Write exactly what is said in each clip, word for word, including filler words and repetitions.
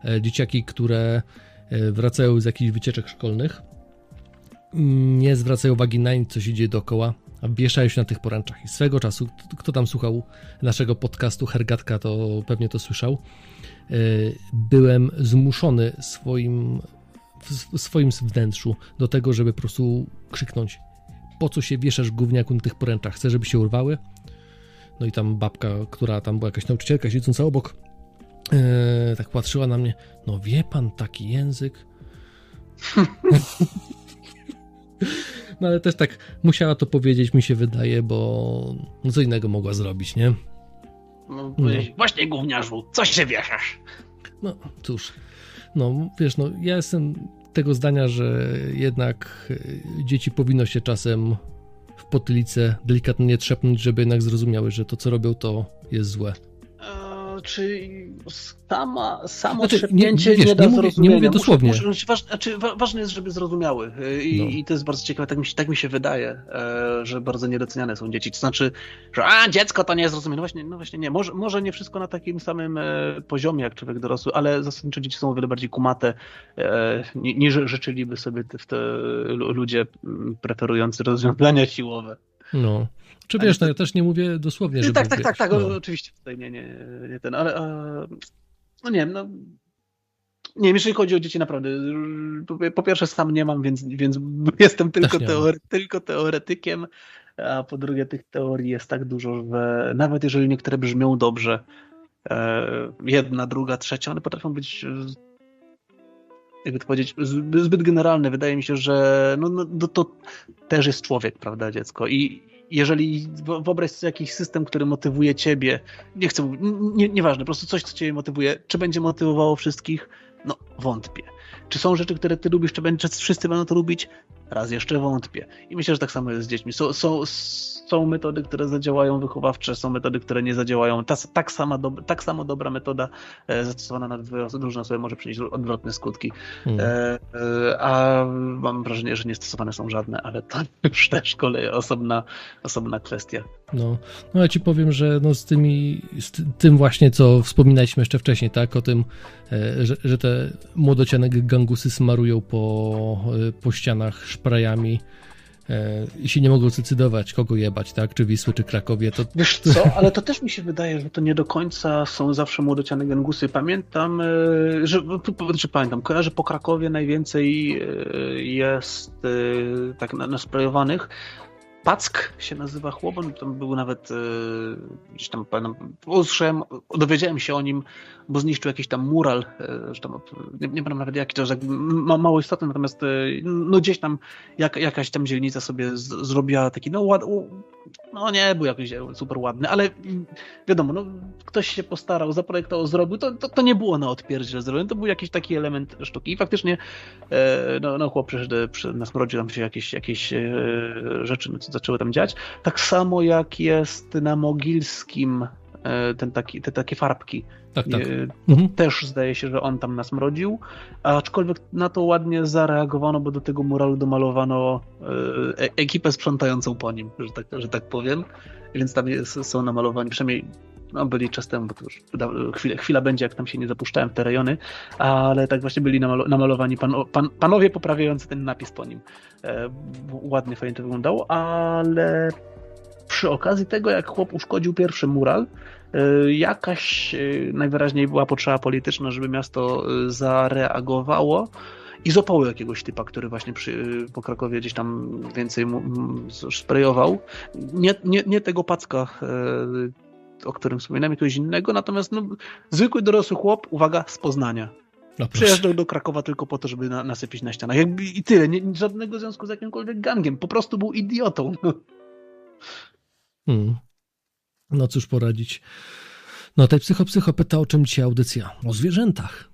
dzieciaki, które wracają z jakichś wycieczek szkolnych, nie zwracają uwagi na nic, co się dzieje dookoła, a wieszają się na tych poręczach. I swego czasu, kto tam słuchał naszego podcastu Hergatka, to pewnie to słyszał, byłem zmuszony swoim, w swoim wnętrzu do tego, żeby po prostu krzyknąć: po co się wieszasz, gówniaku, na tych poręczach? Chcę, żeby się urwały? No i tam babka, która tam była jakaś nauczycielka siedząca obok, yy, tak patrzyła na mnie: no wie pan, taki język. No ale też tak musiała to powiedzieć, mi się wydaje, bo no co innego mogła zrobić, nie? No, no. Właśnie, gówniarzu, co się wieszasz? No cóż, no wiesz, no ja jestem tego zdania, że jednak dzieci powinno się czasem w potylicę delikatnie trzepnąć, żeby jednak zrozumiały, że to, co robią, to jest złe. E, czy sama, samo znaczy, trzepnięcie nie, wiesz, nie da nie mówię, zrozumienia? nie mówię dosłownie. Muszę, muszę, ważne, znaczy, ważne jest, żeby zrozumiały. I, no. i to jest bardzo ciekawe, tak mi się, tak mi się wydaje, e, że bardzo niedoceniane są dzieci. To znaczy, że a, dziecko to nie zrozumie. No właśnie, no właśnie nie. Może, może nie wszystko na takim samym e, poziomie, jak człowiek dorosły, ale zasadniczo dzieci są o wiele bardziej kumate, e, niż życzyliby sobie te, te ludzie preferujący rozwiązania siłowe. No. Czy wiesz, no ja też nie mówię dosłownie, że tak, tak, wiesz, tak, tak, no. oczywiście tutaj nie, nie, nie ten, ale a, no nie wiem, no nie wiem, jeżeli chodzi o dzieci, naprawdę, po pierwsze sam nie mam, więc, więc jestem tylko, teore, tylko teoretykiem, a po drugie tych teorii jest tak dużo, że nawet jeżeli niektóre brzmią dobrze, jedna, druga, trzecia, one potrafią być, jakby to powiedzieć, zbyt generalne. Wydaje mi się, że no, no, to też jest człowiek, prawda, dziecko, i jeżeli wyobraź sobie jakiś system, który motywuje ciebie, nie chcę, nie, nieważne, po prostu coś, co ciebie motywuje, czy będzie motywowało wszystkich? No, wątpię. Czy są rzeczy, które ty lubisz, czy, będzie, czy wszyscy będą to lubić? Raz jeszcze wątpię. I myślę, że tak samo jest z dziećmi. Są, są, są metody, które zadziałają wychowawcze, są metody, które nie zadziałają. Ta, tak, sama do, tak samo dobra metoda e, zastosowana na dwie osoby, różne osoby może przynieść odwrotne skutki. Hmm. E, e, a mam wrażenie, że nie stosowane są żadne, ale to już też kolej osobna, osobna kwestia. No, no ja ci powiem, że no z tymi, z tym właśnie, co wspominaliśmy jeszcze wcześniej, tak, o tym, że, że te młodociane gangusy smarują po, po ścianach szprajami i się nie mogą zdecydować, kogo jebać, tak, czy Wisły, czy Krakowie. To... Wiesz co, ale to też mi się wydaje, że to nie do końca są zawsze młodociane gangusy. Pamiętam, że, znaczy pamiętam, kojarzę po Krakowie najwięcej jest tak nasprejowanych. Pack się nazywa chłop, on tam był nawet yy, gdzieś tam, usłyszałem, dowiedziałem się o nim, bo zniszczył jakiś tam mural, yy, że tam, nie, nie pamiętam nawet jaki, to jest ma, mało istotne, natomiast yy, no gdzieś tam jak, jakaś tam dzielnica sobie z, zrobiła taki, no ład, no nie był jakiś super ładny, ale wiadomo, no ktoś się postarał, zaprojektował, zrobił, to, to, to nie było na odpierdziel zrobione, to był jakiś taki element sztuki i faktycznie yy, no, no chłop przyszedł, przyszedł, nasmrodził tam się jakieś, jakieś yy, rzeczy, no, co zaczęły tam dziać. Tak samo jak jest na Mogilskim ten taki, te takie farbki. Tak, tak. Mhm. Też zdaje się, że on tam nasmrodził, aczkolwiek na to ładnie zareagowano, bo do tego muralu domalowano e- ekipę sprzątającą po nim, że tak, że tak powiem. Więc tam jest, są namalowani, przynajmniej no, byli czas temu, bo to już chwila, chwila będzie, jak tam się nie zapuszczałem w te rejony, ale tak właśnie byli namalo- namalowani pan, pan, panowie poprawiający ten napis po nim. E, ładnie, fajnie to wyglądało, ale przy okazji tego, jak chłop uszkodził pierwszy mural, e, jakaś e, najwyraźniej była potrzeba polityczna, żeby miasto e, zareagowało i złapało jakiegoś typa, który właśnie przy, po Krakowie gdzieś tam więcej mu, m, sprejował. Nie, nie, nie tego Packa, e, o którym wspominałem, jakiegoś innego, natomiast no, zwykły dorosły chłop, uwaga, z Poznania. No, przyjeżdżał do Krakowa tylko po to, żeby na, nasypić na ścianach. Jakby i tyle, nie, żadnego związku z jakimkolwiek gangiem, po prostu był idiotą. Hmm. No cóż poradzić. No tej psycho, psycho pyta, o czym dzisiaj audycja? O zwierzętach.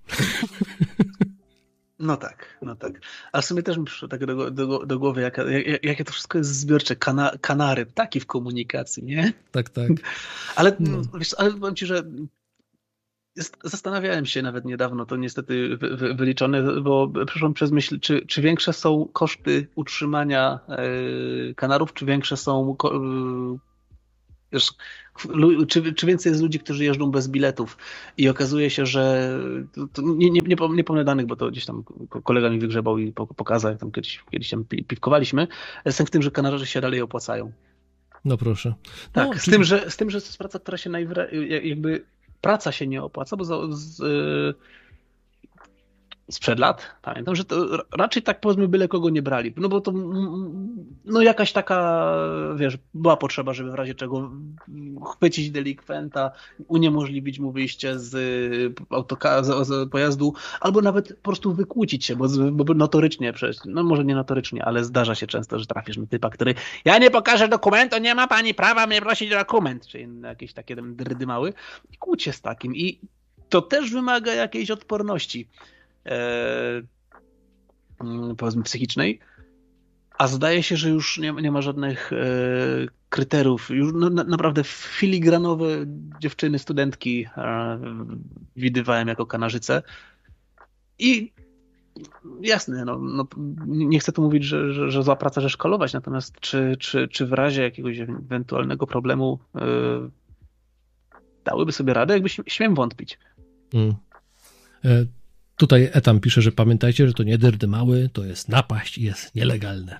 No tak, no tak. A w sumie też mi przyszło tak do, do, do głowy, jak, jak, jakie to wszystko jest zbiorcze. Kana, kanary, ptaki w komunikacji, nie? Tak, tak. Ale, no. wiesz, ale powiem ci, że jest, zastanawiałem się nawet niedawno, to niestety wy, wy, wyliczone, bo przyszło przez myśl, czy, czy większe są koszty utrzymania yy, kanarów, czy większe są ko, yy, Wiesz, czy, czy więcej jest ludzi, którzy jeżdżą bez biletów i okazuje się, że to, to nie, nie, nie, nie pomnę danych, bo to gdzieś tam kolega mi wygrzebał i pokazał, jak tam kiedyś, kiedyś tam piwkowaliśmy. Sens w tym, że Kanarzy się dalej opłacają. No proszę. No, tak, czy... z, tym, że, z tym, że to jest praca, która się najwyraźniej, jakby praca się nie opłaca, bo za, z, sprzed lat, pamiętam, że to raczej tak powiedzmy byle kogo nie brali, no bo to no jakaś taka, wiesz, była potrzeba, żeby w razie czego chwycić delikwenta, uniemożliwić mu wyjście z autoka- z, z pojazdu, albo nawet po prostu wykłócić się, bo, bo notorycznie, przecież, no może nie notorycznie, ale zdarza się często, że trafisz na typa, który ja nie pokażę dokumentu, nie ma pani prawa mnie prosić o dokument, czyli jakieś takie drdy mały i kłóć się z takim i to też wymaga jakiejś odporności. E, powiedzmy psychicznej, a zdaje się, że już nie, nie ma żadnych e, kryteriów. Już no, na, naprawdę filigranowe dziewczyny, studentki e, widywałem jako Kanarzyce i jasne, no, no, nie chcę tu mówić, że, że, że zła praca, że szkalować, natomiast czy, czy, czy w razie jakiegoś ewentualnego problemu e, dałyby sobie radę, jakby śmiem wątpić. Mm. E Tutaj Etam pisze, że pamiętajcie, że to nie dyrdy mały, to jest napaść i jest nielegalne.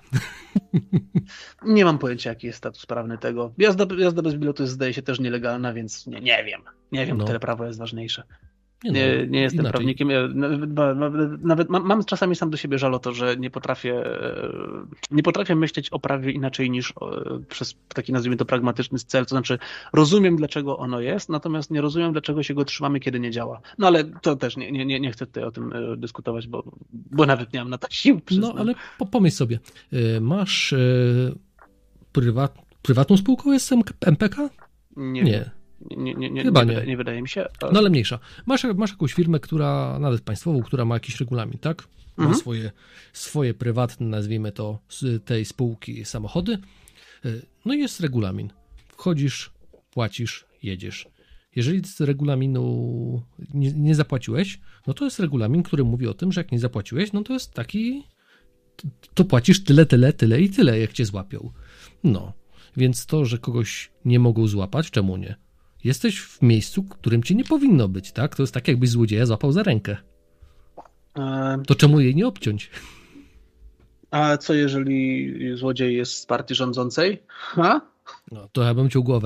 Nie mam pojęcia, jaki jest status prawny tego. Jazda, jazda bez biletu jest, zdaje się, też nielegalna, więc nie, nie wiem. Nie wiem, no. które prawo jest ważniejsze. Nie, no, nie, nie jestem inaczej. prawnikiem. Ja nawet, nawet mam, mam czasami sam do siebie żal o to, że nie potrafię nie potrafię myśleć o prawie inaczej niż o, przez taki, nazwijmy to, pragmatyczny cel. To znaczy rozumiem, dlaczego ono jest, natomiast nie rozumiem, dlaczego się go trzymamy, kiedy nie działa. No ale to też nie, nie, nie chcę tutaj o tym dyskutować, bo, bo nawet nie mam na to sił. No ale po, pomyśl sobie, masz prywat, prywatną spółką jest M P K? Nie. Nie. Nie, nie, nie, Chyba nie, nie. Wydaje, nie wydaje mi się. Ale... No ale mniejsza. Masz, masz jakąś firmę, która, nawet państwową, która ma jakiś regulamin, tak? Ma mhm. swoje, swoje prywatne, nazwijmy to, z tej spółki samochody. No i jest regulamin. Wchodzisz, płacisz, jedziesz. Jeżeli z regulaminu nie, nie zapłaciłeś, no to jest regulamin, który mówi o tym, że jak nie zapłaciłeś, no to jest taki, to płacisz tyle, tyle, tyle i tyle, jak cię złapią. No, więc to, że kogoś nie mogą złapać, czemu nie? Jesteś w miejscu, w którym cię nie powinno być, tak? To jest tak, jakbyś złodzieja złapał za rękę. To czemu jej nie obciąć? A co jeżeli złodziej jest z partii rządzącej? Ha? No, to ja bym ciął głowę.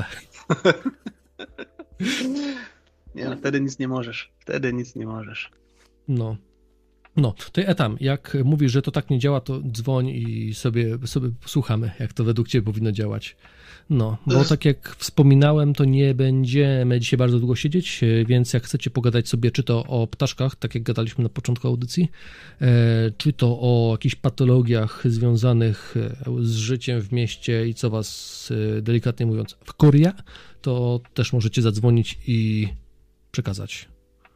Nie, no, wtedy nic nie możesz. Wtedy nic nie możesz. No. No, to ja tam, jak mówisz, że to tak nie działa, to dzwoń i sobie, sobie słuchamy, jak to według ciebie powinno działać. No, bo tak jak wspominałem, to nie będziemy dzisiaj bardzo długo siedzieć, więc jak chcecie pogadać sobie czy to o ptaszkach, tak jak gadaliśmy na początku audycji, czy to o jakichś patologiach związanych z życiem w mieście i co was, delikatnie mówiąc, wkurwia, to też możecie zadzwonić i przekazać.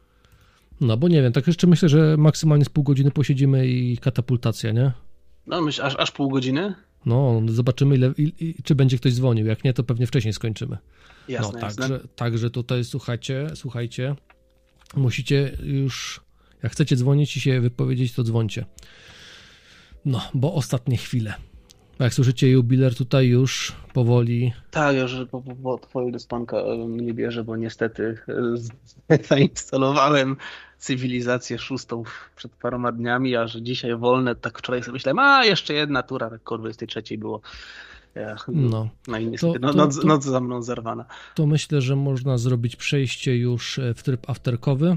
No, bo nie wiem, tak jeszcze myślę, że maksymalnie z pół godziny posiedzimy i katapultacja, nie? No, myślę, aż, aż pół godziny? No, zobaczymy, ile, i, i, czy będzie ktoś dzwonił. Jak nie, to pewnie wcześniej skończymy. Jasne, no, jasne. Także, także tutaj słuchajcie, słuchajcie, musicie już, jak chcecie dzwonić i się wypowiedzieć, to dzwońcie. No, bo ostatnie chwile. Jak słyszycie, jubiler tutaj już powoli... Tak, już po, po, po twojego spanka mnie bierze, bo niestety zainstalowałem cywilizację szóstą przed paroma dniami, a że dzisiaj wolne, tak wczoraj sobie myślałem, a jeszcze jedna tura, tak koło dwudziestej trzeciej było. Ja, no, no i niestety, to, no, to, noc, to, noc za mną zerwana. To myślę, że można zrobić przejście już w tryb afterkowy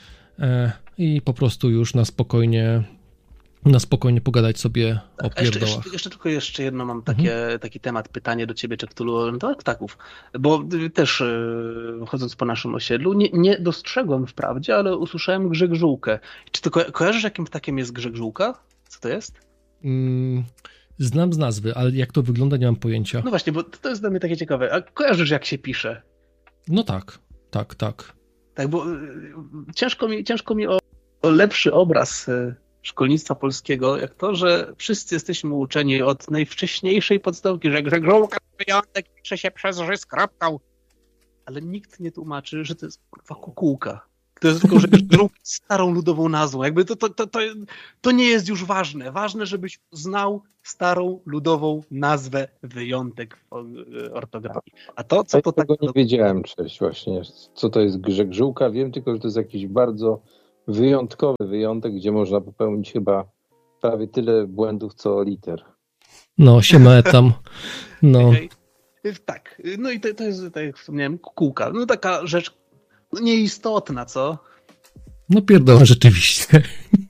e, i po prostu już na spokojnie na spokojnie pogadać sobie tak, o pierdołach. Jeszcze, jeszcze tylko jeszcze jedno mam takie, mhm. taki temat, pytanie do ciebie, Czektulu, no tak, ptaków, bo też chodząc po naszym osiedlu, nie, nie dostrzegłem wprawdzie, ale usłyszałem grzegżółkę. Czy ty ko- kojarzysz, jakim ptakiem jest grzegżółka? Co to jest? Mm, znam z nazwy, ale jak to wygląda, nie mam pojęcia. No właśnie, bo to jest dla mnie takie ciekawe. A kojarzysz, jak się pisze? No tak, tak, tak. Tak, bo ciężko mi, ciężko mi o, o lepszy obraz szkolnictwa polskiego, jak to, że wszyscy jesteśmy uczeni od najwcześniejszej podstawki, że grzegżółka wyjątek pisze się przez ży z kropką. Ale nikt nie tłumaczy, że to jest kurwa kukułka. To jest tylko, że starą ludową nazwą. Jakby to, to, to, to, to nie jest już ważne. Ważne, żebyś znał starą ludową nazwę, wyjątek ortografii. A to, co ja to tego tak... nie wiedziałem, cześć, właśnie, co to jest grzegżółka. Wiem tylko, że to jest jakiś bardzo wyjątkowy wyjątek, gdzie można popełnić chyba prawie tyle błędów, co liter. No, siema tam. No. Tak, no i to, to jest, tak jak wspomniałem, kukułka. No taka rzecz nieistotna, co? No pierdolę, rzeczywiście.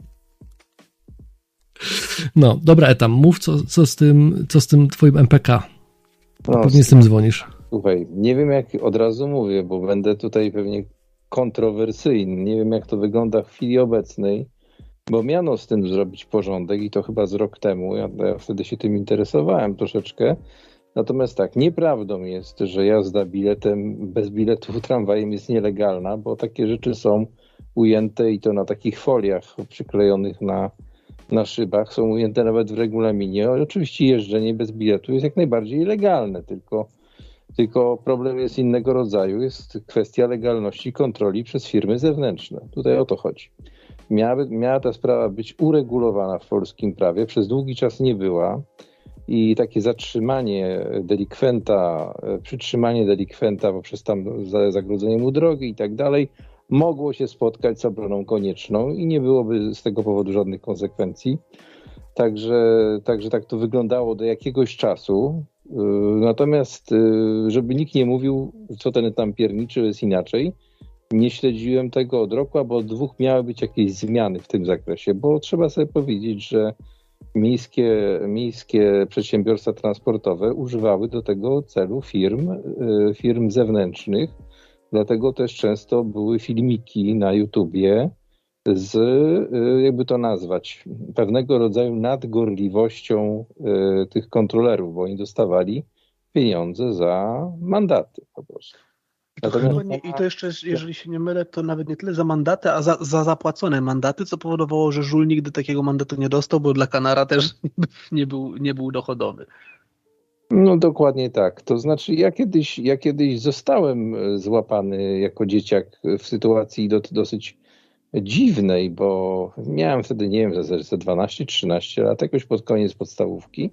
No, dobra, Etam, mów co, co, z tym, co z tym twoim M P K. No, pewnie z tym dzwonisz. Słuchaj, nie wiem jak od razu mówię, bo będę tutaj pewnie kontrowersyjny. Nie wiem jak to wygląda w chwili obecnej, bo miano z tym zrobić porządek i to chyba z rok temu. Ja, ja wtedy się tym interesowałem troszeczkę. Natomiast tak, nieprawdą jest, że jazda biletem bez biletu tramwajem jest nielegalna, bo takie rzeczy są ujęte i to na takich foliach przyklejonych na, na szybach, są ujęte nawet w regulaminie. Oczywiście jeżdżenie bez biletu jest jak najbardziej legalne, tylko, tylko problem jest innego rodzaju. Jest kwestia legalności kontroli przez firmy zewnętrzne. Tutaj o to chodzi. Miała, miała ta sprawa być uregulowana w polskim prawie, przez długi czas nie była. I takie zatrzymanie delikwenta, przytrzymanie delikwenta poprzez tam zagrodzenie mu drogi i tak dalej, mogło się spotkać z obroną konieczną i nie byłoby z tego powodu żadnych konsekwencji. Także, także tak to wyglądało do jakiegoś czasu. Natomiast, żeby nikt nie mówił, co ten tam pierniczy jest inaczej, nie śledziłem tego od roku, albo od dwóch miały być jakieś zmiany w tym zakresie, bo trzeba sobie powiedzieć, że Miejskie, miejskie przedsiębiorstwa transportowe używały do tego celu firm, firm zewnętrznych, dlatego też często były filmiki na YouTubie z, jakby to nazwać, pewnego rodzaju nadgorliwością tych kontrolerów, bo oni dostawali pieniądze za mandaty po prostu. Natomiast... Nie, I to jeszcze, jeżeli się nie mylę, to nawet nie tyle za mandaty, a za, za zapłacone mandaty, co powodowało, że żul nigdy takiego mandatu nie dostał, bo dla Kanara też nie był, nie był dochodowy. No dokładnie tak. To znaczy ja kiedyś, ja kiedyś zostałem złapany jako dzieciak w sytuacji do, dosyć dziwnej, bo miałem wtedy, nie wiem, ze dwanaście trzynaście lat, jakoś pod koniec podstawówki.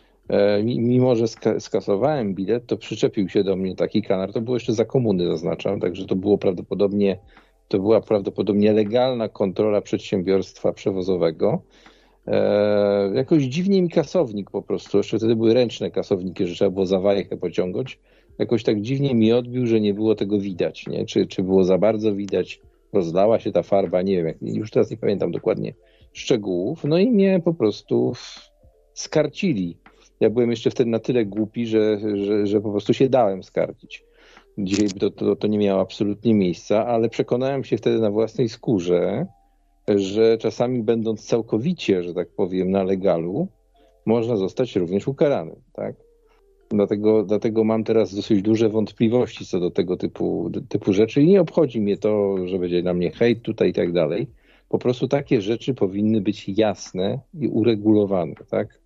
Mimo że skasowałem bilet, to przyczepił się do mnie taki kanar. To było jeszcze za komuny, zaznaczam, także to było prawdopodobnie, to była prawdopodobnie legalna kontrola przedsiębiorstwa przewozowego. E, jakoś dziwnie mi kasownik po prostu, jeszcze wtedy były ręczne kasowniki, że trzeba było za wajchę pociągnąć. Jakoś tak dziwnie mi odbił, że nie było tego widać, nie? Czy, czy było za bardzo widać, rozlała się ta farba, nie wiem, jak, już teraz nie pamiętam dokładnie szczegółów. No i mnie po prostu skarcili. Ja byłem jeszcze wtedy na tyle głupi, że, że, że po prostu się dałem skarcić. Dzisiaj to, to, to nie miało absolutnie miejsca, ale przekonałem się wtedy na własnej skórze, że czasami będąc całkowicie, że tak powiem, na legalu, można zostać również ukaranym, tak? Dlatego, dlatego mam teraz dosyć duże wątpliwości co do tego typu, typu rzeczy i nie obchodzi mnie to, że będzie na mnie hejt tutaj i tak dalej. Po prostu takie rzeczy powinny być jasne i uregulowane, tak?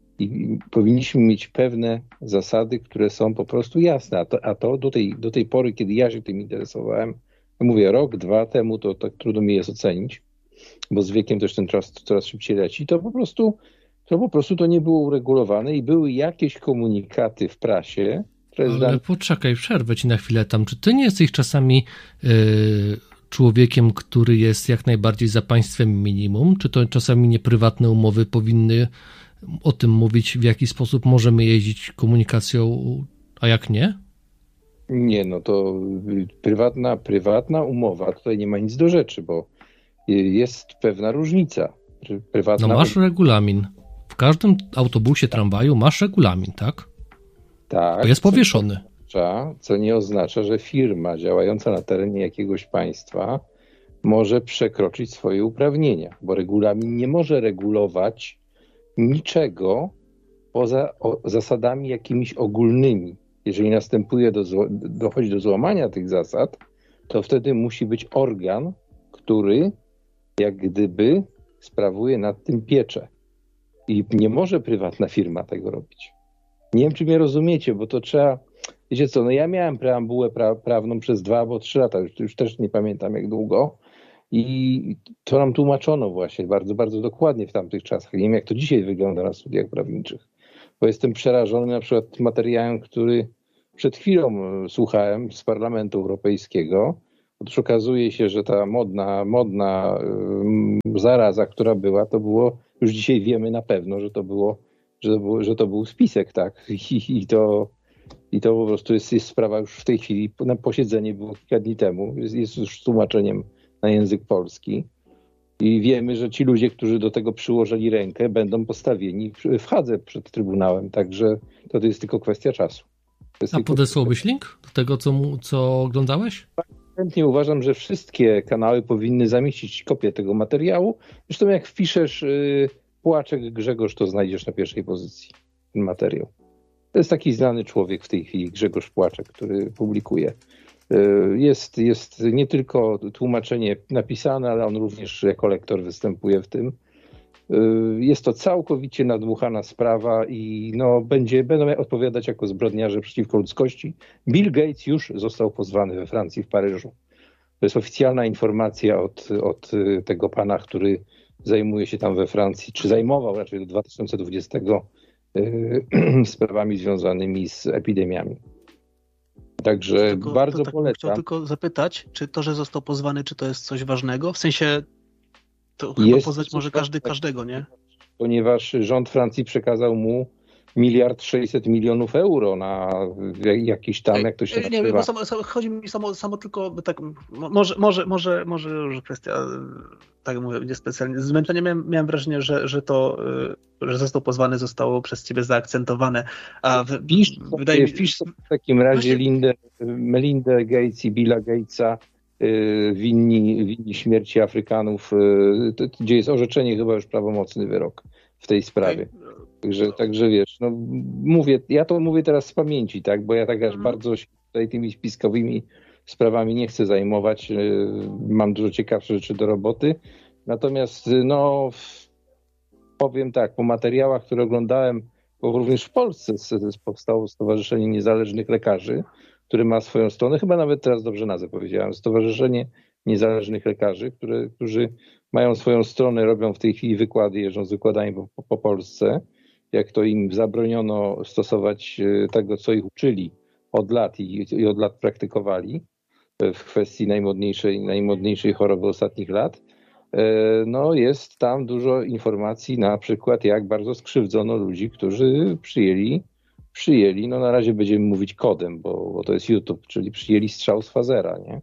I powinniśmy mieć pewne zasady, które są po prostu jasne. A to, a to do, tej, do tej pory, kiedy ja się tym interesowałem, ja mówię rok, dwa temu, to tak trudno mi jest ocenić, bo z wiekiem też ten czas coraz szybciej leci, to po prostu to po prostu to nie było uregulowane i były jakieś komunikaty w prasie, które... Ale dla... poczekaj, przerwę ci na chwilę tam. Czy ty nie jesteś czasami yy, człowiekiem, który jest jak najbardziej za państwem minimum? Czy to czasami nie prywatne umowy powinny o tym mówić, w jaki sposób możemy jeździć komunikacją, a jak nie? Nie, no to prywatna, prywatna umowa, tutaj nie ma nic do rzeczy, bo jest pewna różnica. Prywatna... No masz regulamin. W każdym autobusie, tramwaju masz regulamin, tak? Tak. To jest powieszony. Co, co nie oznacza, że firma działająca na terenie jakiegoś państwa może przekroczyć swoje uprawnienia, bo regulamin nie może regulować niczego poza zasadami jakimiś ogólnymi. Jeżeli następuje do, dochodzi do złamania tych zasad, to wtedy musi być organ, który jak gdyby sprawuje nad tym pieczę. I nie może prywatna firma tego robić. Nie wiem, czy mnie rozumiecie, bo to trzeba, wiecie co, no ja miałem preambułę pra, prawną przez dwa albo trzy lata, już, już też nie pamiętam jak długo. I to nam tłumaczono właśnie bardzo, bardzo dokładnie w tamtych czasach. Nie wiem, jak to dzisiaj wygląda na studiach prawniczych. Bo jestem przerażony na przykład materiałem, który przed chwilą słuchałem z Parlamentu Europejskiego. Otóż okazuje się, że ta modna, modna zaraza, która była, to było, już dzisiaj wiemy na pewno, że to było, że to, było, że to był spisek, tak? I, i, to, i to po prostu jest, jest sprawa już w tej chwili, na posiedzenie było kilka dni temu, jest, jest już tłumaczeniem na język polski. I wiemy, że ci ludzie, którzy do tego przyłożyli rękę, będą postawieni w Hadze przed Trybunałem. Także to, to jest tylko kwestia czasu. A podesłałbyś link do tego, co, mu, co oglądałeś? Chętnie uważam, że wszystkie kanały powinny zamieścić kopię tego materiału. Zresztą jak wpiszesz y, Płaczek Grzegorz, to znajdziesz na pierwszej pozycji ten materiał. To jest taki znany człowiek w tej chwili, Grzegorz Płaczek, który publikuje. Jest, jest nie tylko tłumaczenie napisane, ale on również jako lektor występuje w tym. Jest to całkowicie nadmuchana sprawa i no, będzie, będą odpowiadać jako zbrodniarze przeciwko ludzkości. Bill Gates już został pozwany we Francji, w Paryżu. To jest oficjalna informacja od, od tego pana, który zajmuje się tam we Francji, czy zajmował raczej do dwa tysiące dwudziestego sprawami związanymi z epidemiami. Także tylko, bardzo tak polecam. Chciałem tylko zapytać, czy to, że został pozwany, czy to jest coś ważnego? W sensie to chyba jest pozwać może każdy każdego, nie? Ponieważ rząd Francji przekazał mu miliard sześćset milionów euro na jakiś tam, jak to się nazywa. Nie wiem, bo samo, samo, chodzi mi samo, samo tylko, tak, może, może, może, może już kwestia, tak mówię, będzie specjalnie. Zmęczenie miałem, miałem wrażenie, że, że to, że został pozwany, zostało przez ciebie zaakcentowane. A w, pisz, wydaje mi pisz sobie w takim razie Lindę, Melindę Gates i Billa Gatesa, winni, winni śmierci Afrykanów, gdzie jest orzeczenie, chyba już prawomocny wyrok w tej sprawie. Także, także wiesz, no mówię, ja to mówię teraz z pamięci, tak, bo ja tak aż bardzo się tutaj tymi spiskowymi sprawami nie chcę zajmować. Mam dużo ciekawsze rzeczy do roboty. Natomiast no powiem tak, po materiałach, które oglądałem, bo również w Polsce powstało Stowarzyszenie Niezależnych Lekarzy, które ma swoją stronę, chyba nawet teraz dobrze nazwę powiedziałem, Stowarzyszenie Niezależnych Lekarzy, które, którzy mają swoją stronę, robią w tej chwili wykłady, jeżdżą z wykładami po, po Polsce, jak to im zabroniono stosować tego, co ich uczyli od lat i, i od lat praktykowali w kwestii najmodniejszej, najmodniejszej choroby ostatnich lat. No jest tam dużo informacji, na przykład jak bardzo skrzywdzono ludzi, którzy przyjęli, przyjęli, no na razie będziemy mówić kodem, bo, bo to jest YouTube, czyli przyjęli strzał z Fazera, nie?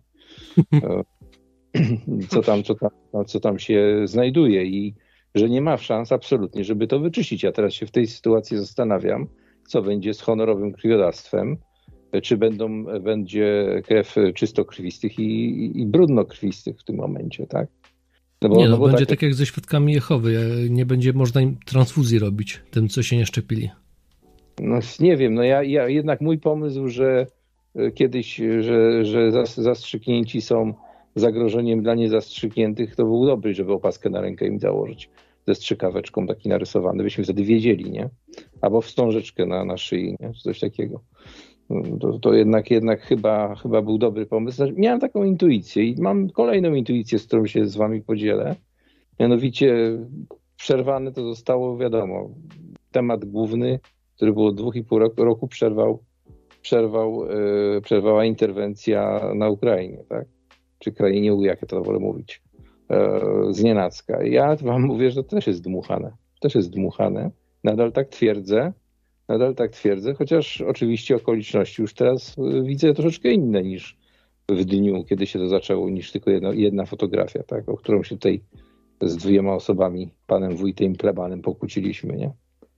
Co tam, co tam, co tam się znajduje i że nie ma szans absolutnie, żeby to wyczyścić. Ja teraz się w tej sytuacji zastanawiam, co będzie z honorowym krwiodawstwem, czy będą, będzie krew czystokrwistych i, i brudnokrwistych w tym momencie, tak? No bo, nie, no, no bo będzie tak, tak jak ze świadkami Jehowy, nie będzie można im transfuzji robić, tym, co się nie szczepili. No nie wiem, no ja, ja jednak mój pomysł, że kiedyś, że, że zastrzyknięci są zagrożeniem dla niezastrzykniętych, to był dobry, żeby opaskę na rękę im założyć ze strzykaweczką taki narysowany, byśmy wtedy wiedzieli, nie? Albo wstążeczkę na, na szyi, nie? Coś takiego. To, to jednak, jednak chyba, chyba był dobry pomysł. Miałem taką intuicję i mam kolejną intuicję, z którą się z wami podzielę. Mianowicie przerwane to zostało, wiadomo, temat główny, który było dwóch i pół roku, roku przerwał, przerwał, yy, przerwała interwencja na Ukrainie, tak? Czy krainie, jak ja to wolę mówić, yy, znienacka. Ja wam mówię, że to też jest dmuchane. Też jest dmuchane. Nadal tak twierdzę. Nadal tak twierdzę, chociaż oczywiście okoliczności już teraz widzę troszeczkę inne niż w dniu, kiedy się to zaczęło, niż tylko jedna, jedna fotografia, tak, o którą się tutaj z dwiema osobami, panem wójtem i plebanem, pokłóciliśmy, nie?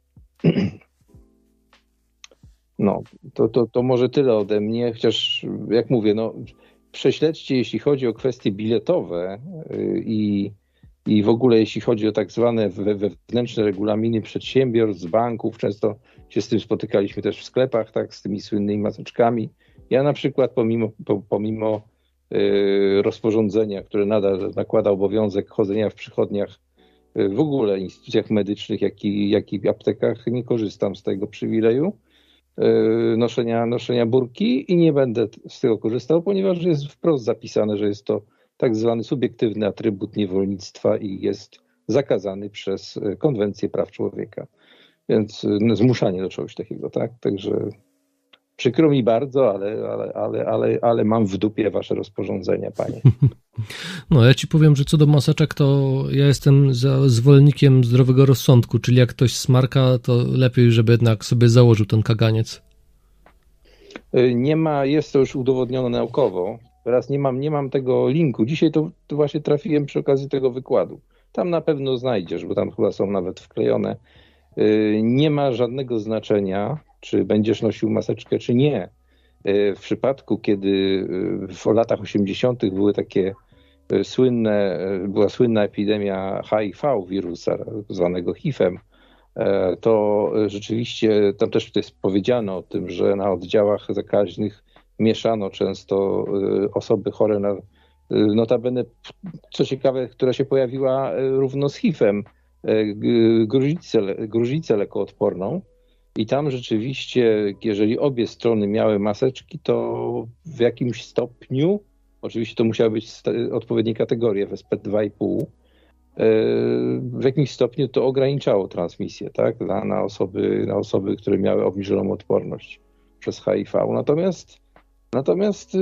No, to, to, to może tyle ode mnie, chociaż jak mówię, no prześledźcie, jeśli chodzi o kwestie biletowe i I w ogóle jeśli chodzi o tak zwane wewnętrzne regulaminy przedsiębiorstw, banków, często się z tym spotykaliśmy też w sklepach, tak, z tymi słynnymi maseczkami. Ja na przykład pomimo, pomimo y, rozporządzenia, które nadal nakłada obowiązek chodzenia w przychodniach, y, w ogóle instytucjach medycznych, jak i, jak i w aptekach, nie korzystam z tego przywileju. noszenia, noszenia burki i nie będę z tego korzystał, ponieważ jest wprost zapisane, że jest to tak zwany subiektywny atrybut niewolnictwa i jest zakazany przez Konwencję Praw Człowieka. Więc no, zmuszanie do czegoś takiego, tak? Także przykro mi bardzo, ale, ale, ale, ale, ale mam w dupie wasze rozporządzenia, panie. No, ja ci powiem, że co do maseczek, to ja jestem za zwolennikiem zdrowego rozsądku, czyli jak ktoś smarka, to lepiej, żeby jednak sobie założył ten kaganiec. Nie ma, jest to już udowodnione naukowo. Teraz nie mam, nie mam tego linku. Dzisiaj to, to właśnie trafiłem przy okazji tego wykładu. Tam na pewno znajdziesz, bo tam chyba są nawet wklejone. Nie ma żadnego znaczenia, czy będziesz nosił maseczkę, czy nie. W przypadku, kiedy w latach osiemdziesiątych były takie słynne, była słynna epidemia H I V wirusa, zwanego H I V-em, to rzeczywiście tam też jest powiedziano o tym, że na oddziałach zakaźnych mieszano często osoby chore na, notabene, co ciekawe, która się pojawiła równo z H I V-em, gruźlicę, gruźlicę lekoodporną. I tam rzeczywiście, jeżeli obie strony miały maseczki, to w jakimś stopniu, oczywiście to musiały być odpowiednie kategorie w S P dwa i pół, w jakimś stopniu to ograniczało transmisję, tak, na, na, osoby, na osoby, które miały obniżoną odporność przez H I V. Natomiast, natomiast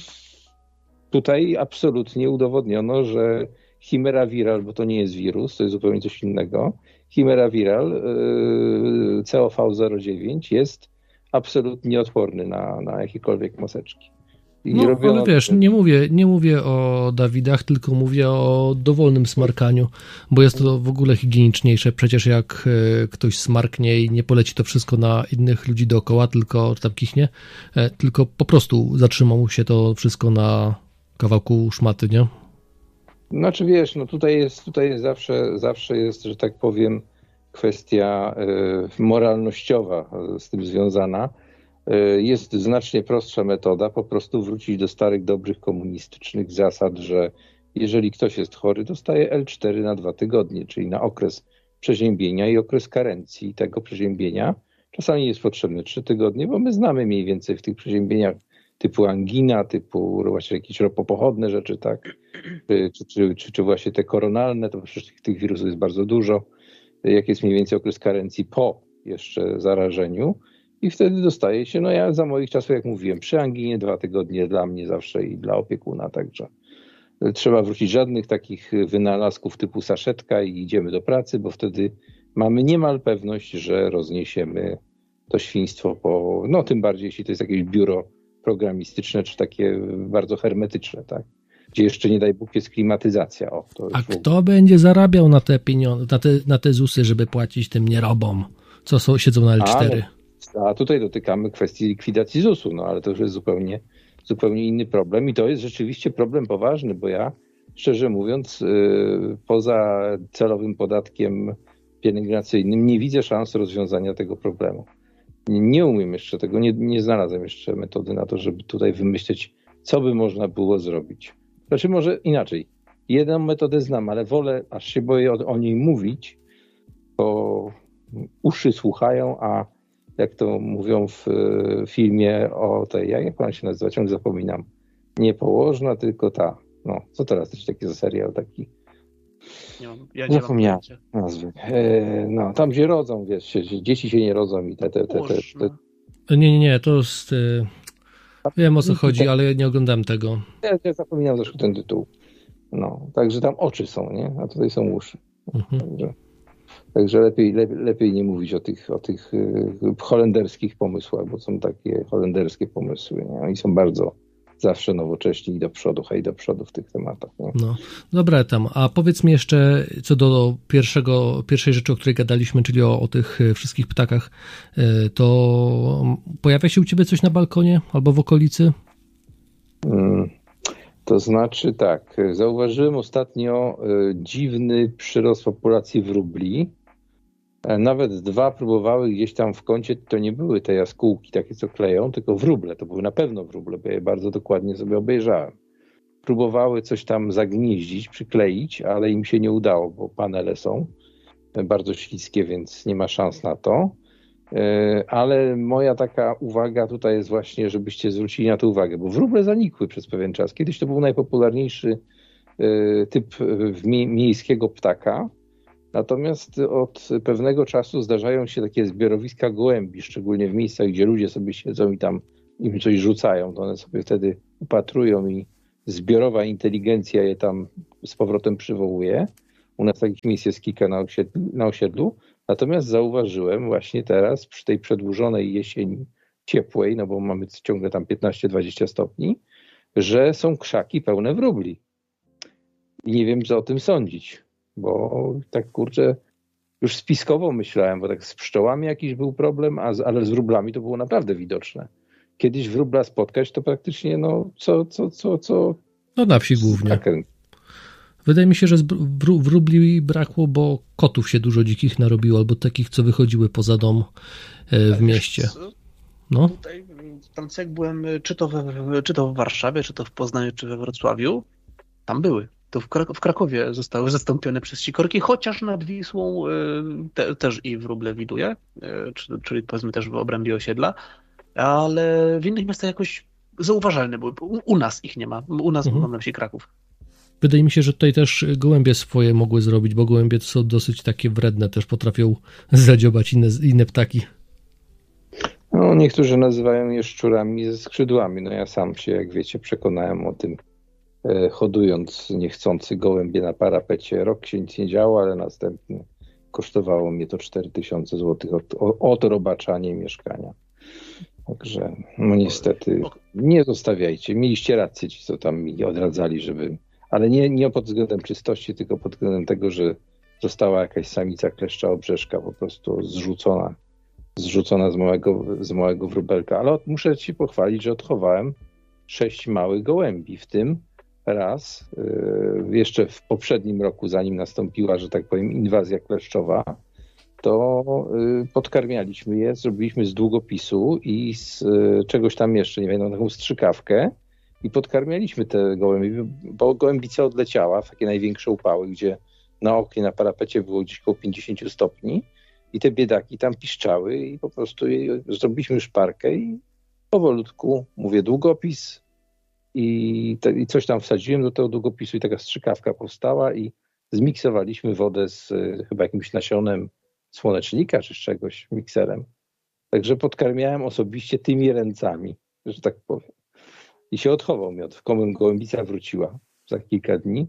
tutaj absolutnie udowodniono, że Chimera viral, bo to nie jest wirus, to jest zupełnie coś innego, Chimera viral C O V zero dziewięć jest absolutnie odporny na, na jakiekolwiek maseczki. I no, robiono... ale wiesz, nie mówię, nie mówię o Dawidach, tylko mówię o dowolnym smarkaniu, bo jest to w ogóle higieniczniejsze. Przecież jak ktoś smarknie i nie poleci to wszystko na innych ludzi dookoła, tylko czy tam kichnie, tylko po prostu zatrzyma mu się to wszystko na kawałku szmaty, nie? Znaczy wiesz, no tutaj jest, tutaj jest zawsze, zawsze jest, że tak powiem, kwestia y, moralnościowa z tym związana. Y, jest znacznie prostsza metoda, po prostu wrócić do starych, dobrych komunistycznych zasad, że jeżeli ktoś jest chory, dostaje L cztery na dwa tygodnie, czyli na okres przeziębienia i okres karencji tego przeziębienia. Czasami jest potrzebne trzy tygodnie, bo my znamy mniej więcej w tych przeziębieniach typu angina, typu właśnie jakieś ropopochodne rzeczy, tak, czy, czy, czy, czy właśnie te koronalne, to przecież tych, tych wirusów jest bardzo dużo, jak jest mniej więcej okres karencji po jeszcze zarażeniu i wtedy dostaje się, no ja za moich czasów, jak mówiłem, przy anginie dwa tygodnie dla mnie zawsze i dla opiekuna, także trzeba wrócić, żadnych takich wynalazków typu saszetka i idziemy do pracy, bo wtedy mamy niemal pewność, że rozniesiemy to świństwo po, no tym bardziej jeśli to jest jakieś biuro programistyczne, czy takie bardzo hermetyczne, tak? Gdzie jeszcze nie daj Bóg jest klimatyzacja. O, to A kto będzie zarabiał na te pieniądze, na te, na te zusy, żeby płacić tym nierobom, co są, siedzą na L cztery? A, a tutaj dotykamy kwestii likwidacji zusu, no ale to już jest zupełnie, zupełnie inny problem i to jest rzeczywiście problem poważny, bo ja, szczerze mówiąc, yy, poza celowym podatkiem pielęgnacyjnym nie widzę szans rozwiązania tego problemu. Nie umiem jeszcze tego, nie, nie znalazłem jeszcze metody na to, żeby tutaj wymyśleć, co by można było zrobić. Znaczy może inaczej. Jedną metodę znam, ale wolę, aż się boję o, o niej mówić, bo uszy słuchają, a jak to mówią w filmie o tej, jak ona się nazywa, ciągle zapominam, nie położna, tylko ta. No, co teraz też taki za serial taki? Nie mam, ja nie zapomniałem nazwy. E, no, tam się rodzą, wiesz, się, dzieci się nie rodzą i te... te, te, te, te... Nie, nie, nie, to jest... Wiem o co chodzi, ale nie oglądałem tego. Ja, ja zapominam zresztą ten tytuł. No, także tam oczy są, nie? A tutaj są uszy. Mhm. Także, także lepiej, lepiej, lepiej nie mówić o tych, o tych holenderskich pomysłach, bo są takie holenderskie pomysły, nie? Oni są bardzo zawsze nowocześni i do przodu, hej do przodu w tych tematach. Nie? No, dobra tam. A powiedz mi jeszcze co do pierwszego, pierwszej rzeczy, o której gadaliśmy, czyli o, o tych wszystkich ptakach, to pojawia się u ciebie coś na balkonie albo w okolicy? Hmm, to znaczy tak, zauważyłem ostatnio dziwny przyrost populacji wróbli. Nawet dwa próbowały gdzieś tam w kącie, to nie były te jaskółki takie, co kleją, tylko wróble. To były na pewno wróble, bo je bardzo dokładnie sobie obejrzałem. Próbowały coś tam zagnieździć, przykleić, ale im się nie udało, bo panele są bardzo śliskie, więc nie ma szans na to. Ale moja taka uwaga tutaj jest właśnie, żebyście zwrócili na to uwagę, bo wróble zanikły przez pewien czas. Kiedyś to był najpopularniejszy typ miejskiego ptaka, natomiast od pewnego czasu zdarzają się takie zbiorowiska gołębi, szczególnie w miejscach, gdzie ludzie sobie siedzą i tam im coś rzucają, to one sobie wtedy upatrują i zbiorowa inteligencja je tam z powrotem przywołuje. U nas takich miejsc jest kilka na osiedlu, na osiedlu. Natomiast zauważyłem właśnie teraz przy tej przedłużonej jesieni ciepłej, no bo mamy ciągle tam piętnaście dwadzieścia stopni, że są krzaki pełne wróbli. I nie wiem, co o tym sądzić, bo tak kurczę, już spiskowo myślałem, bo tak z pszczołami jakiś był problem, a z, ale z wróblami to było naprawdę widoczne. Kiedyś wróbla spotkać to praktycznie no co, co, co, co... No na wsi głównie. Taken. Wydaje mi się, że wró- wróbli brakło, bo kotów się dużo dzikich narobiło, albo takich, co wychodziły poza dom w mieście. No. Tutaj, tam jak byłem, czy to, we, czy to w Warszawie, czy to w Poznaniu, czy we Wrocławiu, tam były. To w, Krak- w Krakowie zostały zastąpione przez sikorki, chociaż nad Wisłą te, też i wróble widuje, czyli, czyli powiedzmy też w obrębie osiedla, ale w innych miastach jakoś zauważalne były. U, u nas ich nie ma. U nas mhm. mam na wsi Kraków. Wydaje mi się, że tutaj też gołębie swoje mogły zrobić, bo gołębie to są dosyć takie wredne, też potrafią zadziobać inne, inne ptaki. No, niektórzy nazywają je szczurami ze skrzydłami. No ja sam się, jak wiecie, przekonałem o tym, e, hodując niechcący gołębie na parapecie. Rok się nic nie działo, ale następnie kosztowało mnie to cztery tysiące złotych od, od robaczania mieszkania. Także no niestety nie zostawiajcie. Mieliście rację ci, co tam mi odradzali, żeby... Ale nie, nie pod względem czystości, tylko pod względem tego, że została jakaś samica kleszcza obrzeżka po prostu zrzucona, zrzucona z małego, z małego wróbelka. Ale od, muszę ci pochwalić, że odchowałem sześć małych gołębi, w tym raz, yy, jeszcze w poprzednim roku, zanim nastąpiła, że tak powiem, inwazja kleszczowa, to yy, podkarmialiśmy je, zrobiliśmy z długopisu i z yy, czegoś tam jeszcze, nie wiem, taką strzykawkę, i podkarmialiśmy te gołębie, bo gołębica odleciała w takie największe upały, gdzie na oknie, na parapecie było gdzieś około pięćdziesiąt stopni i te biedaki tam piszczały i po prostu je, zrobiliśmy szparkę i powolutku, mówię, długopis i, te, i coś tam wsadziłem do tego długopisu i taka strzykawka powstała i zmiksowaliśmy wodę z chyba jakimś nasionem słonecznika czy z czegoś, mikserem. Także podkarmiałem osobiście tymi ręcami, że tak powiem. I się odchował miód. Gołębica wróciła za kilka dni.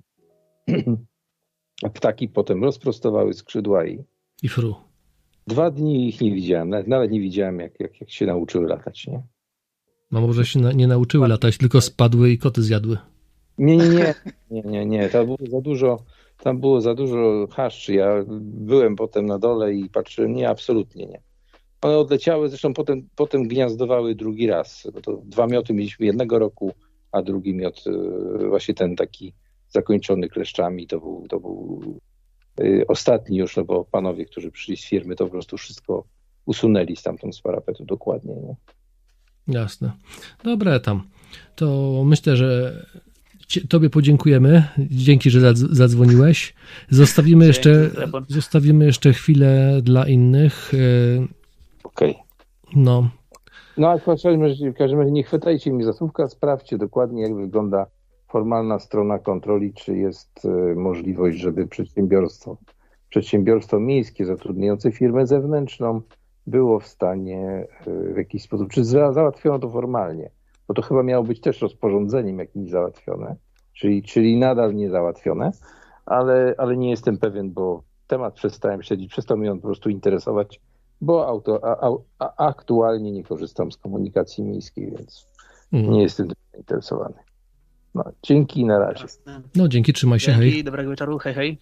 A ptaki potem rozprostowały skrzydła i... I fru. Dwa dni ich nie widziałem. Nawet, nawet nie widziałem, jak, jak, jak się nauczyły latać, nie? No może się na, nie nauczyły latać, tylko spadły i koty zjadły. Nie, nie, nie. Nie, nie, nie. Tam było za dużo, tam było za dużo chaszczy. Ja byłem potem na dole i patrzyłem. Nie, absolutnie nie. One odleciały, zresztą potem, potem gniazdowały drugi raz. Bo to dwa mioty mieliśmy jednego roku, a drugi miot, właśnie ten taki zakończony kleszczami, to był, to był ostatni już, no bo panowie, którzy przyszli z firmy, to po prostu wszystko usunęli stamtąd z parapetu dokładnie. Nie? Jasne. Dobre tam. To myślę, że tobie podziękujemy. Dzięki, że zadzwoniłeś. Zostawimy jeszcze, zostawimy jeszcze chwilę dla innych. Okej. Okay. No. No a w każdym razie, w każdym razie nie chwytajcie mi za słówka, sprawdźcie dokładnie, jak wygląda formalna strona kontroli, czy jest możliwość, żeby przedsiębiorstwo, przedsiębiorstwo miejskie zatrudniające firmę zewnętrzną było w stanie w jakiś sposób, czy załatwiono to formalnie, bo to chyba miało być też rozporządzeniem jakimś załatwione, czyli, czyli nadal nie załatwione, ale, ale nie jestem pewien, bo temat przestałem śledzić, przestał mnie on po prostu interesować, bo auto, a, a, aktualnie nie korzystam z komunikacji miejskiej, więc mm. nie jestem zainteresowany. No, dzięki, na razie. No, dzięki, trzymaj się, dzięki, hej. Dobrego wieczoru, hej, hej.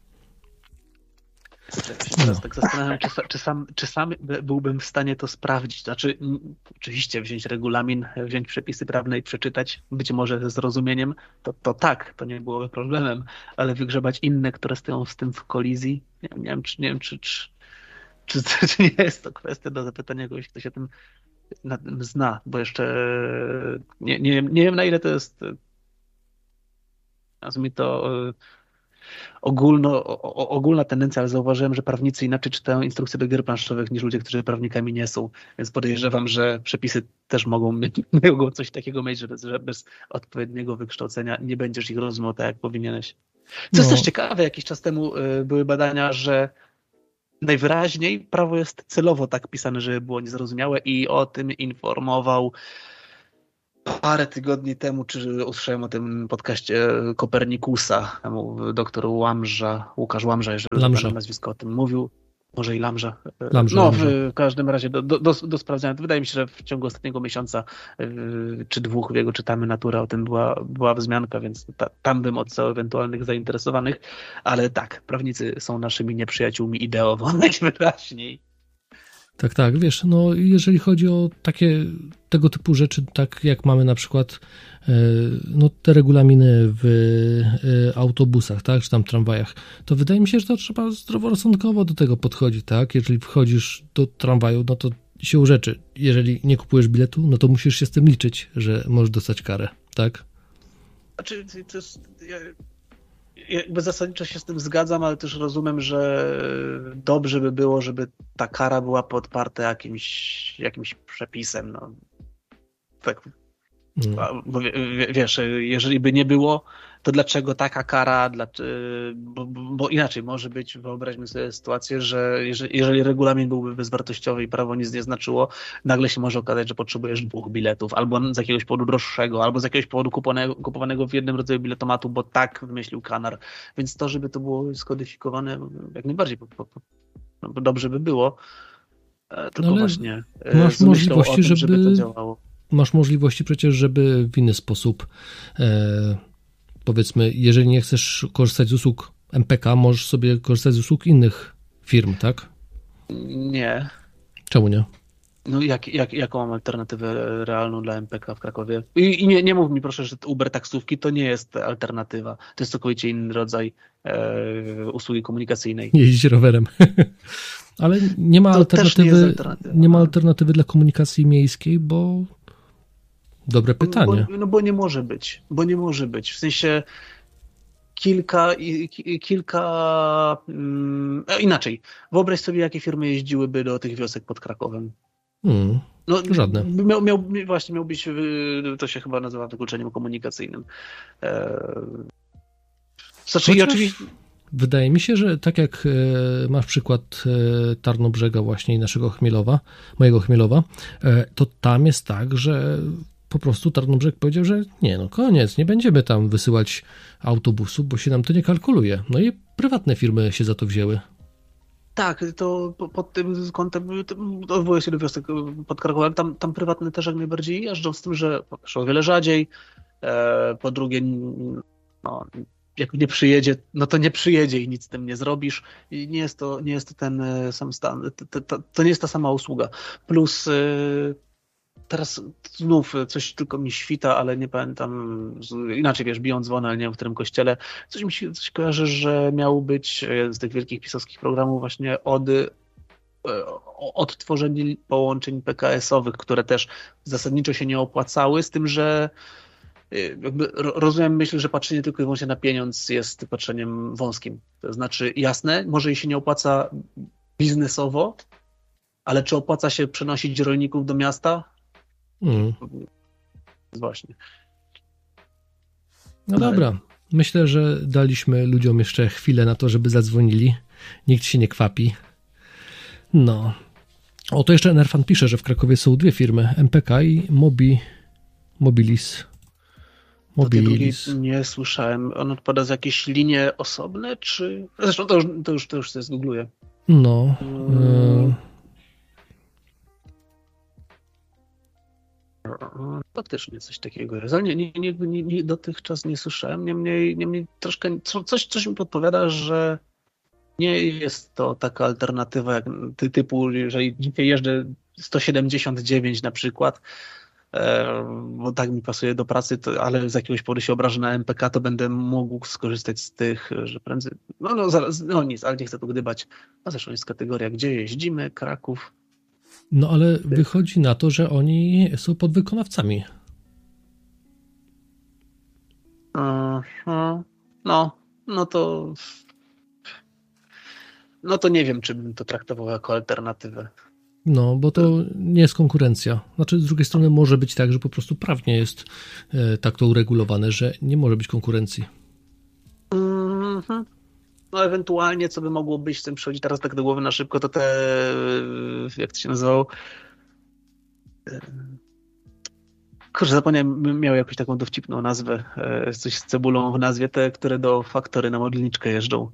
Teraz no. tak zastanawiam, czy, czy, sam, czy sam byłbym w stanie to sprawdzić. Znaczy, oczywiście wziąć regulamin, wziąć przepisy prawne i przeczytać, być może ze zrozumieniem, to, to tak, to nie byłoby problemem, ale wygrzebać inne, które stoją z tym w kolizji, nie, nie wiem, czy, nie wiem, czy, czy, czy, czy nie jest to kwestia do zapytania kogoś, kto się tym, na tym zna, bo jeszcze nie, nie, nie wiem, na ile to jest, nazwijmy to, ogólno, o, ogólna tendencja, ale zauważyłem, że prawnicy inaczej czytają instrukcje do gier planszowych niż ludzie, którzy prawnikami nie są, więc podejrzewam, że przepisy też mogą, mieć, mogą coś takiego mieć, że bez, że bez odpowiedniego wykształcenia nie będziesz ich rozumiał tak, jak powinieneś. Co jest No. też ciekawe, jakiś czas temu y, były badania, że najwyraźniej prawo jest celowo tak pisane, żeby było niezrozumiałe i o tym informował parę tygodni temu, czy usłyszałem o tym podcaście Kopernikusa, doktor Łamża, Łukasz Łamża, jeżeli Lamża. nazwisko o tym mówił, może i Lamża. Lamża, no, Lamża. w każdym razie do, do, do sprawdzenia. Wydaje mi się, że w ciągu ostatniego miesiąca czy dwóch w jego Czytamy Naturę o tym była, była wzmianka, więc ta, tam bym odsyłał ewentualnych zainteresowanych, ale tak, prawnicy są naszymi nieprzyjaciółmi ideowo najwyraźniej. Tak, tak, wiesz, no jeżeli chodzi o takie tego typu rzeczy, tak jak mamy na przykład e, no, te regulaminy w e, autobusach, tak, czy tam tramwajach, to wydaje mi się, że to trzeba zdroworozsądkowo do tego podchodzić, tak, jeżeli wchodzisz do tramwaju, no to siłą rzeczy, jeżeli nie kupujesz biletu, no to musisz się z tym liczyć, że możesz dostać karę, tak? Znaczy, to jest... Ja... Jakby zasadniczo się z tym zgadzam, ale też rozumiem, że dobrze by było, żeby ta kara była podparta jakimś, jakimś przepisem. No. Tak. No. Bo wiesz, jeżeli by nie było, to dlaczego taka kara? Bo, bo inaczej może być, wyobraźmy sobie sytuację, że jeżeli, jeżeli regulamin byłby bezwartościowy i prawo nic nie znaczyło, nagle się może okazać, że potrzebujesz dwóch biletów, albo z jakiegoś powodu droższego, albo z jakiegoś powodu kupowanego, kupowanego w jednym rodzaju biletomatu, bo tak wymyślił kanar. Więc to, żeby to było skodyfikowane, jak najbardziej po, po, no, dobrze by było, tylko ale właśnie masz możliwości, o tym, żeby... żeby to działało. Masz możliwości przecież, żeby w inny sposób, e, powiedzmy, jeżeli nie chcesz korzystać z usług M P K, możesz sobie korzystać z usług innych firm, tak? Nie. Czemu nie? No jak, jak, jaką mam alternatywę realną dla M P K w Krakowie? I, i nie, nie mów mi proszę, że Uber taksówki to nie jest alternatywa. To jest całkowicie inny rodzaj e, usługi komunikacyjnej. Jeździć rowerem. Ale nie ma To alternatywy, nie, nie ma alternatywy dla komunikacji miejskiej, bo dobre pytanie. Bo, no bo nie może być, bo nie może być. W sensie kilka, kilka um, inaczej. Wyobraź sobie, jakie firmy jeździłyby do tych wiosek pod Krakowem. Hmm, no, żadne. Miał, miał, właśnie miał być, to się chyba nazywa wykluczeniem komunikacyjnym. E, znaczy, Chociaż oczywiście... Wydaje mi się, że tak jak masz przykład Tarnobrzega właśnie i naszego Chmielowa, mojego Chmielowa, to tam jest tak, że po prostu Tarnobrzeg powiedział, że nie, no koniec, nie będziemy tam wysyłać autobusu, bo się nam to nie kalkuluje. No i prywatne firmy się za to wzięły. Tak, to pod tym kątem odwołuję się do wiosek pod Krakowem. Tam, tam prywatne też jak najbardziej jeżdżą, z tym, że po pierwsze o wiele rzadziej, po drugie no, jak nie przyjedzie, no to nie przyjedzie i nic z tym nie zrobisz. I nie jest to, nie jest to ten sam stan, to, to, to nie jest ta sama usługa. Plus teraz znów coś tylko mi świta, ale nie pamiętam, inaczej wiesz, biją dzwony, ale nie wiem w którym kościele. Coś mi się coś kojarzy, że miał być z tych wielkich pisowskich programów właśnie od odtworzenie połączeń P K S-owych, które też zasadniczo się nie opłacały, z tym, że jakby rozumiem myśl, że patrzenie tylko i wyłącznie na pieniądz jest patrzeniem wąskim. To znaczy jasne, może i się nie opłaca biznesowo, ale czy opłaca się przenosić rolników do miasta? Mm. Właśnie. No ale... dobra. Myślę, że daliśmy ludziom jeszcze chwilę na to, żeby zadzwonili. Nikt się nie kwapi. No. O, to jeszcze Nerfan pisze, że w Krakowie są dwie firmy, M P K i Mobi, Mobilis. Mobilis. Nie słyszałem. On odpada z jakieś linie osobne, czy... Zresztą to już, to już, to już sobie zgoogluję. No. Hmm. Faktycznie coś takiego jest, ale nie, nie, nie, nie, nie, dotychczas nie słyszałem. Niemniej, niemniej troszkę coś, coś mi podpowiada, że nie jest to taka alternatywa jak typu, jeżeli dzisiaj jeżdżę sto siedemdziesiąt dziewięć na przykład, bo tak mi pasuje do pracy, to, ale z jakiegoś powodu się obrażę na M P K, to będę mógł skorzystać z tych, że prędzej, no, no, zaraz, no nic, ale nie chcę tu gdybać. A zresztą jest kategoria, gdzie jeździmy, Kraków. No ale wychodzi na to, że oni są podwykonawcami. Uh-huh. No, no to no to nie wiem, czy bym to traktował jako alternatywę. No, bo to nie jest konkurencja. Znaczy, z drugiej strony może być tak, że po prostu prawnie jest e, tak to uregulowane, że nie może być konkurencji. Mm-hmm. No ewentualnie, co by mogło być, z tym przychodzi teraz tak do głowy na szybko, to te, jak to się nazywało? Kurczę, zapomniałem, miał jakąś taką dowcipną nazwę, coś z cebulą w nazwie, te, które do Faktory na modlniczkę jeżdżą.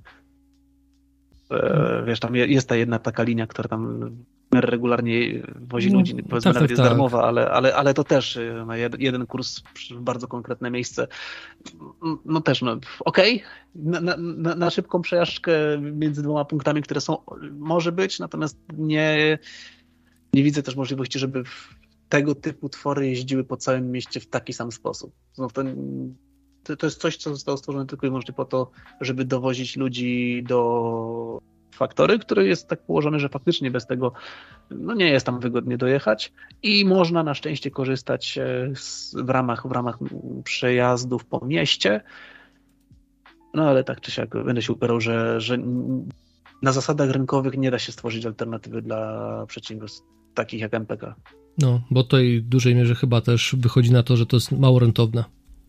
Wiesz, tam jest ta jedna taka linia, która tam regularnie wozi no, ludzi, powiedzmy tak, nawet tak, jest tak. darmowa, ale, ale, ale to też no, jeden kurs w bardzo konkretne miejsce. No też, no okej, okay. na, na, na szybką przejażdżkę między dwoma punktami, które są, może być, natomiast nie, nie widzę też możliwości, żeby tego typu twory jeździły po całym mieście w taki sam sposób. No, ten, to, to jest coś, co zostało stworzone tylko i wyłącznie po to, żeby dowozić ludzi do Faktory, który jest tak położony, że faktycznie bez tego no nie jest tam wygodnie dojechać i można na szczęście korzystać z, w, ramach, w ramach przejazdów po mieście. No ale tak czy siak będę się upierał, że, że na zasadach rynkowych nie da się stworzyć alternatywy dla przedsiębiorstw takich jak M P K. No, bo tutaj w dużej mierze chyba też wychodzi na to, że to jest mało rentowne.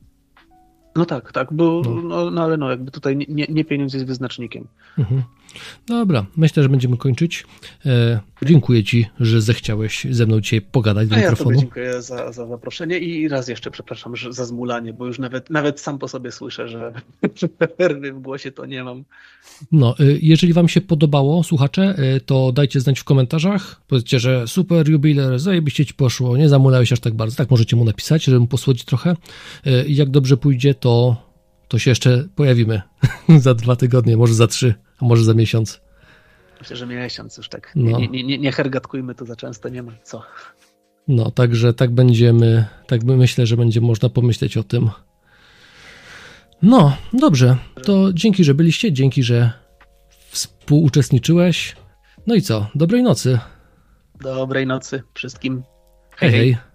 No tak, tak, bo, no. No, no ale no, jakby tutaj nie, nie pieniądz jest wyznacznikiem. Mhm. Dobra, myślę, że będziemy kończyć. E, dziękuję Ci, że zechciałeś ze mną dzisiaj pogadać do A mikrofonu. Ja Tobie dziękuję za, za zaproszenie i raz jeszcze przepraszam że za zmulanie, bo już nawet, nawet sam po sobie słyszę, że przerwy w głosie to nie mam. No, jeżeli Wam się podobało, słuchacze, to dajcie znać w komentarzach. Powiedzcie, że super, jubiler, zajebiście Ci poszło, nie zamulałeś aż tak bardzo. Tak możecie mu napisać, żeby mu posłodzić trochę. I jak dobrze pójdzie, to, to się jeszcze pojawimy za dwa tygodnie, może za trzy, a może za miesiąc. Myślę, że miesiąc już tak. No. Nie, nie, nie, nie hergatkujmy tu za często, nie ma co. No, także tak będziemy, tak myślę, że będzie można pomyśleć o tym. No, dobrze, to dzięki, że byliście, dzięki, że współuczestniczyłeś. No i co, dobrej nocy. Dobrej nocy wszystkim. Hej, hej. hej.